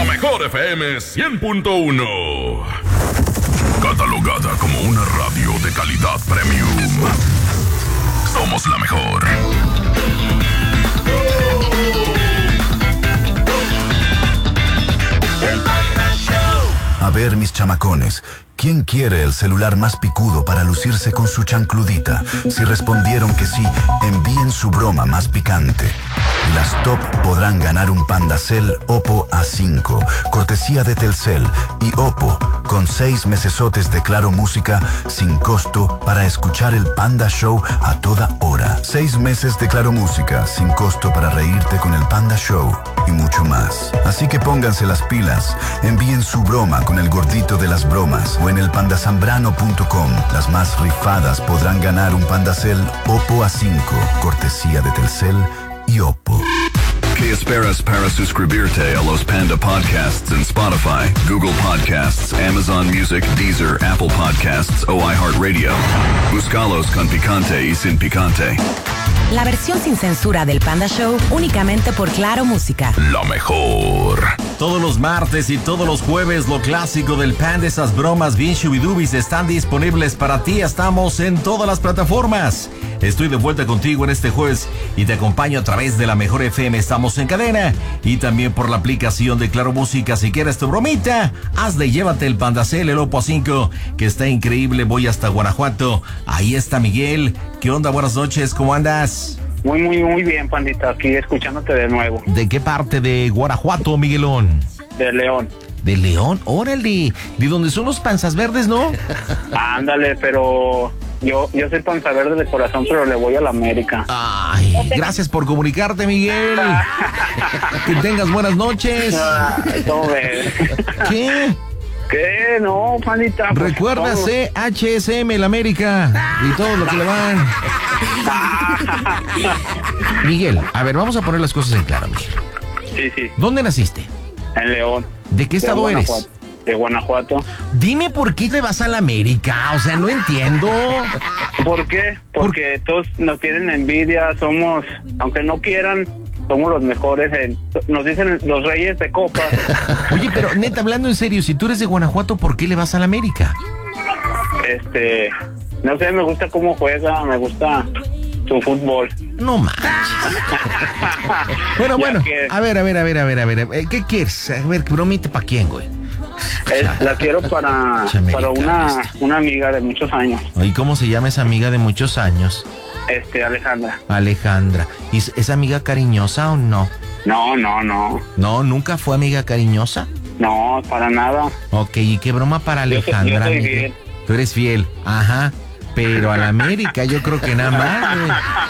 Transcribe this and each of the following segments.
mejor FM 100.1. Catalogada como una radio de calidad premium. Somos la mejor. A ver, mis chamacones, ¿quién quiere el celular más picudo para lucirse con su chancludita? Si respondieron que sí, envíen su broma más picante. Las top podrán ganar un Pandacel Oppo A5, cortesía de Telcel, y Oppo, con 6 mesesotes de Claro Música, sin costo, para escuchar el Panda Show a toda hora. 6 meses de Claro Música, sin costo, para reírte con el Panda Show, y mucho más. Así que pónganse las pilas, envíen su broma con el gordito de las bromas, o en el pandasambrano.com. Las más rifadas podrán ganar un Pandacel Oppo A5, cortesía de Telcel y Oppo. ¿Qué esperas para suscribirte a los Panda Podcasts en Spotify, Google Podcasts, Amazon Music, Deezer, Apple Podcasts o iHeartRadio? Búscalos con picante y sin picante. La versión sin censura del Panda Show, únicamente por Claro Música. La mejor. Todos los martes y todos los jueves, lo clásico del Panda, esas bromas bien shubidubis están disponibles para ti. Estamos en todas las plataformas. Estoy de vuelta contigo en este jueves y te acompaño a través de la mejor FM. Estamos en cadena y también por la aplicación de Claro Música. Si quieres tu bromita, hazle, llévate el Pandacel, el Oppo A5, que está increíble. Voy hasta Guanajuato. Ahí está Miguel. ¿Qué onda? Buenas noches, ¿cómo andas? Muy bien, Pandita, aquí escuchándote de nuevo. ¿De qué parte de Guanajuato, Miguelón? De León. ¿De León? Órale, ¿de dónde son los panzas verdes, no? Ándale, pero yo soy panza verde de corazón, pero le voy a la América. Ay, gracias por comunicarte, Miguel. Que tengas buenas noches. ¿Cómo ves? ¿Qué? ¿Qué? No, Pandita. Pues, recuerda HSM, la América y todo lo que le van. Miguel, a ver, vamos a poner las cosas en claro, Miguel. Sí. ¿Dónde naciste? En León. ¿De qué estado eres? De Guanajuato. Dime por qué te vas a la América, o sea, no entiendo. ¿Por qué? Porque todos nos tienen envidia, somos, aunque no quieran, somos los mejores, nos dicen los reyes de copas. Oye, pero neta, hablando en serio, si tú eres de Guanajuato, ¿por qué le vas a la América? No sé, me gusta cómo juega, me gusta su fútbol. No manches. Bueno, a ver, ¿qué quieres? A ver, bromita para quién, güey. La quiero para una amiga de muchos años. ¿Y cómo se llama esa amiga de muchos años? Alejandra. Alejandra. ¿Y es amiga cariñosa o no? No. ¿No? ¿Nunca fue amiga cariñosa? No, para nada. Ok, ¿y qué broma para Alejandra? Yo soy fiel. Tú eres fiel, ajá. Pero a la América yo creo que nada más.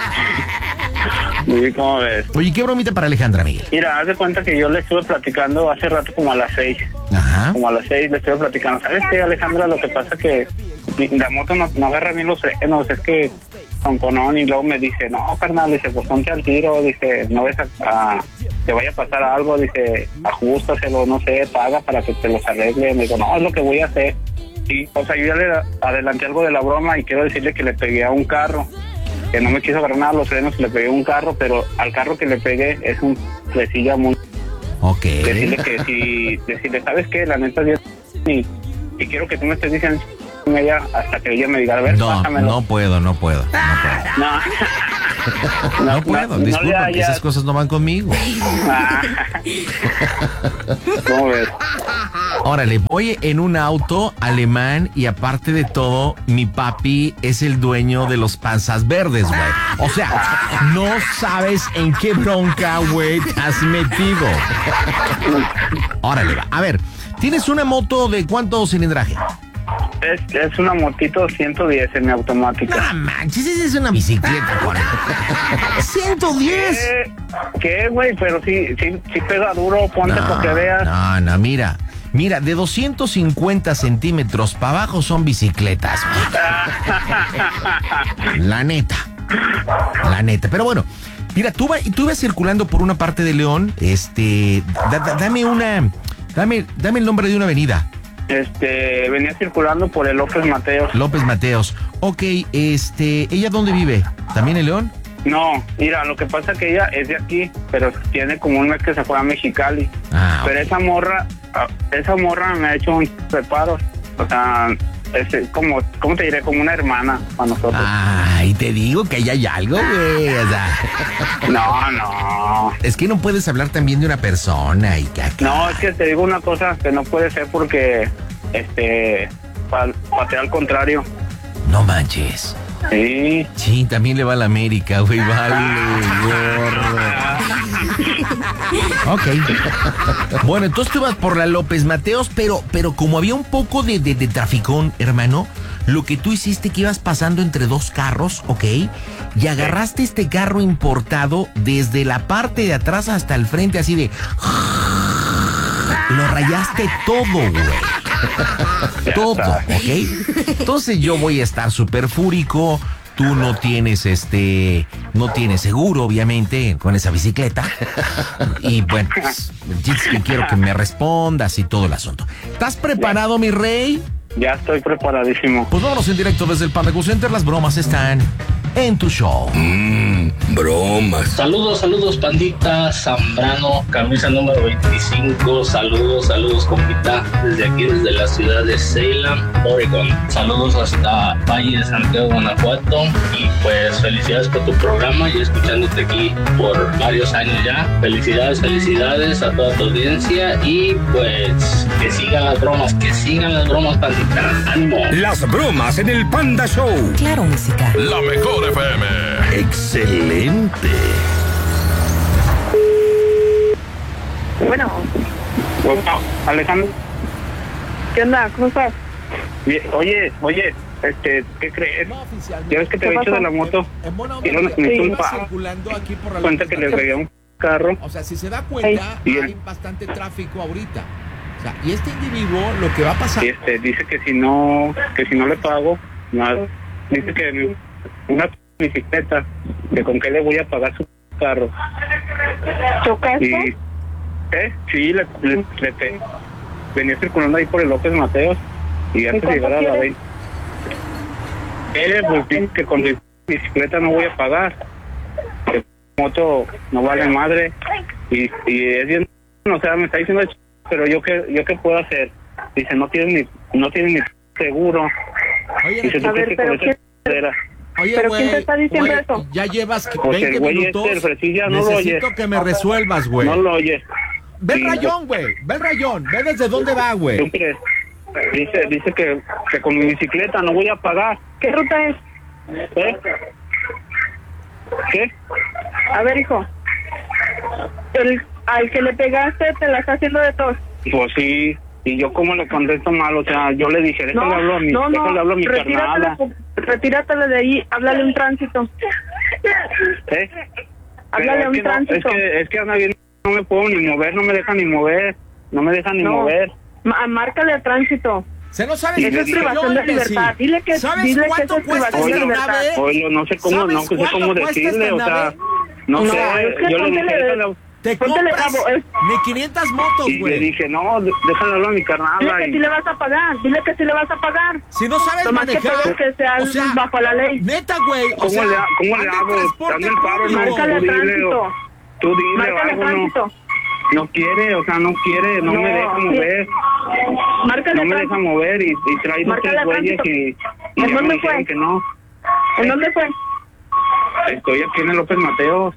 Sí, ¿cómo ves? Oye, ¿qué bromita para Alejandra, Miguel? Mira, haz de cuenta que yo le estuve platicando hace rato como a las 6. Ajá. Como a las 6 le estuve platicando. ¿Sabes qué, Alejandra? Lo que pasa es que la moto no agarra bien los frenos, es que con y luego me dice, no, carnal, dice, pues ponte al tiro, dice, no ves te vaya a pasar algo, dice, ajustaselo, no sé, paga para que te los arregle. Me digo, no, es lo que voy a hacer. Sí, o sea, yo ya le adelanté algo de la broma y quiero decirle que le pegué a un carro, que no me quiso agarrar nada los frenos, le pegué a un carro, pero al carro que le pegué es un fresilla muy... Ok. Decirle, ¿sabes qué? La neta, y quiero que tú me estés diciendo ella hasta que ella me diga, a ver, pásamelo. No puedo. No puedo, disculpa, que esas cosas no van conmigo. ¿Cómo ves? Órale, voy en un auto alemán y aparte de todo, mi papi es el dueño de los panzas verdes, güey. O sea, no sabes en qué bronca, güey, te has metido. Órale, va. A ver, ¿tienes una moto de cuánto cilindraje? Es una motito 110 semiautomática. No manches, esa es una bicicleta, Juan. ¿110? ¿Qué, güey? Pero sí pega duro, ponte porque veas. No, mira, de 250 centímetros para abajo son bicicletas. La neta. Pero bueno, mira, tú vas circulando por una parte de León, dame el nombre de una avenida. Venía circulando por el López Mateos. Ok, ¿ella dónde vive? ¿También en León? No, mira, lo que pasa es que ella es de aquí, pero tiene como un mes que se fue a Mexicali. Pero esa morra me ha hecho un reparo. O sea, es como, ¿cómo te diré? Como una hermana para nosotros. Ay, te digo que ahí hay algo, güey. O sea, no. Es que no puedes hablar también de una persona y que acá. No, es que te digo una cosa que no puede ser porque, patea al contrario. No manches. Sí. Sí, también le va a la América, güey. Vale, gordo. Ok. Bueno, entonces tú vas por la López Mateos, pero como había un poco de traficón, hermano, lo que tú hiciste que ibas pasando entre dos carros, ¿ok? Y agarraste este carro importado desde la parte de atrás hasta el frente, así de... Lo rayaste todo, güey. Todo, ¿ok? Entonces yo voy a estar súper fúrico. Tú no tienes no tienes seguro, obviamente, con esa bicicleta. Y bueno, pues, quiero que me respondas y todo el asunto. ¿Estás preparado, mi rey? Ya estoy preparadísimo. Pues vámonos en directo desde el Panda Cool Center. Las bromas están en tu show. Bromas. Saludos, pandita. Zambrano, camisa número 25. Saludos, compita. Desde aquí, desde la ciudad de Salem, Oregon. Saludos hasta Valle de Santiago, Guanajuato. Y pues felicidades por tu programa y escuchándote aquí por varios años ya. Felicidades a toda tu audiencia. Y pues que sigan las bromas, pandita. ¡Ánimo! Las bromas en el Panda Show. Claro, música. La mejor FM. Excelente. Bueno, Alejandro. ¿Qué onda? ¿Cómo estás? Bien, oye, ¿qué crees? Ya ves que te había dicho de la moto. Y no me culpa. Cuenta que le regué un carro. O sea, si se da cuenta, hay bastante tráfico ahorita. O sea, y este individuo, lo que va a pasar... dice que si no le pago, nada. Dice que una bicicleta, que con qué le voy a pagar su carro. ¿Chocaste? Sí, le venía circulando ahí por el López Mateos y antes de llegar a la 20. Pues dice que con mi bicicleta no voy a pagar, que moto no vale madre y es bien, o sea, me está diciendo, pero yo qué puedo hacer. Dice, no tiene ni seguro. Oye, dice, a ver, pero ¿pero quién te está diciendo eso? Ya llevas pues 20 el güey minutos. el fresilla no lo oye. Necesito que me resuelvas, güey. No lo oye. Ve el Sí, rayón, güey. Ve el rayón. Ve desde dónde va, güey. ¿Tú crees? Dice que con mi bicicleta no voy a pagar. ¿Qué ruta es? ¿Qué? A ver, hijo. Al que le pegaste te la está haciendo de tos. Pues sí. Y yo como le contesto mal, o sea, yo le dije, déjale hablo a mi carnala. Retíratele de ahí, háblale un tránsito. Háblale a un tránsito. Es que anda bien, no me puedo ni mover, no me deja ni mover. Mover. Márcale al tránsito. Se no sabe Eso es privación de libertad. Dile que eso es privación de libertad. Oye, no sé cómo decirle, o sea, no sé, yo le dije, te compras ni 500 motos, y güey. le dije, no, déjale hablar a mi carnala. Dile que sí le vas a pagar, Si no sabes Tomás, manejar, que sea bajo la ley. Neta, güey. ¿Cómo le hago? Dame el paro, no. Márcale al tránsito. Tú dile algo, no quiere, o sea, no me deja mover. Márcale no me deja mover y trae dos tres güeyes y ¿En dónde me dijeron fue? que no. ¿En dónde fue? Estoy aquí en el López Mateos.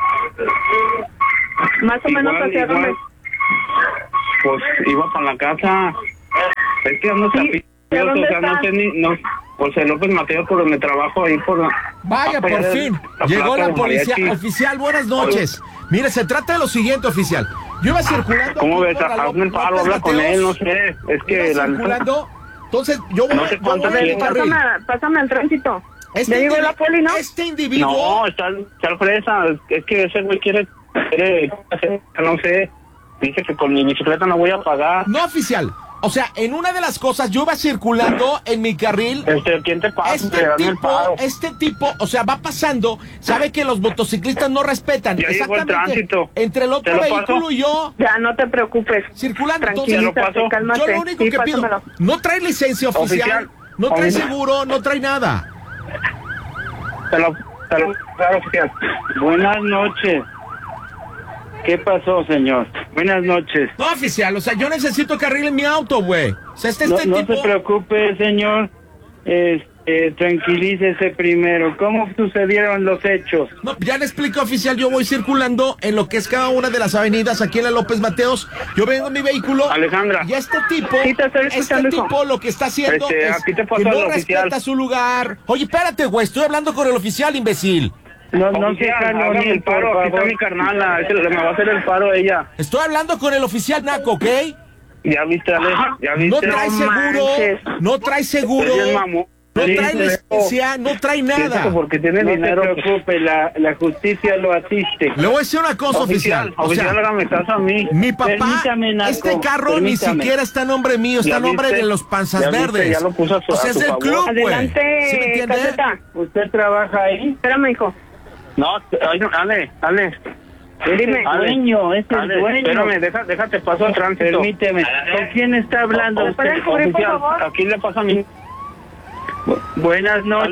Más o menos hacia dónde. Pues iba para la casa. Es que ando Sí, o sea, no sé pues el López Mateos por donde trabajo ahí por la... Vaya, por fin. Llegó la policía. Oficial, buenas noches. Mire, se trata de lo siguiente, oficial. Yo iba circulando. ¿Cómo ves? Hazme el paro, habla con él, no sé. Es que la... circulando. Entonces, yo voy, no sé cuánto Pásame al tránsito. ¿Ya llegó la poli, no? Este individuo... No, está al fresa. Es que ese güey quiere hacer, no sé. Dice que con mi bicicleta no voy a pagar. No, oficial. O sea, en una de las cosas, yo iba circulando en mi carril. ¿Quién te pasa? Este tipo, o sea, va pasando, sabe que los motociclistas no respetan. Ya llegó el tránsito. Entre el otro vehículo y yo. Ya, no te preocupes. Circulando. Tranquilízate, cálmate. Yo lo único que pido, no trae licencia oficial, no trae seguro, no trae nada. Te Claro, oficial. Buenas noches. ¿Qué pasó, señor? Buenas noches. No, oficial, o sea, yo necesito que arreglen mi auto, güey. O sea, este no tipo... se preocupe, señor. Tranquilícese primero. ¿Cómo sucedieron los hechos? No, ya le explico, oficial, yo voy circulando en lo que es cada una de las avenidas aquí en la López Mateos. Yo vengo en mi vehículo. Alejandra. Y este tipo lo que está haciendo es aquí te que no respeta su lugar. Oye, espérate, güey, estoy hablando con el oficial, imbécil. No se hágame el paro, aquí está mi carnala, me va a hacer el paro ella. Estoy hablando con el oficial Naco, ¿ok? Ya viste, Ale, ya viste. No trae seguro, no trae seguro. No trae licencia, no trae nada. Porque tiene dinero. No se preocupe, la justicia lo asiste. Le voy a decir una cosa, oficial. Oficial, hágame caso a mí. Mi papá, este carro ni siquiera está a nombre mío, está a nombre de los Panzas Verdes. Ya lo puso o sea, es del club, güey. Adelante, ¿Sí me entiende? Caseta. ¿Usted trabaja ahí? Espérame, hijo. No, Ale. Dime, dueño, es el dueño. Espérame, déjate paso al tránsito. Permíteme. ¿Con quién está hablando usted? Oficial, aquí le pasa a mí. Buenas noches.